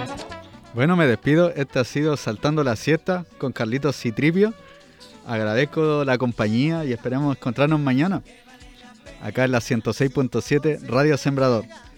Bueno, me despido. Este ha sido Saltando la Siesta con Carlitos Citripio. Agradezco la compañía y esperemos encontrarnos mañana acá en la 106.7 Radio Sembrador.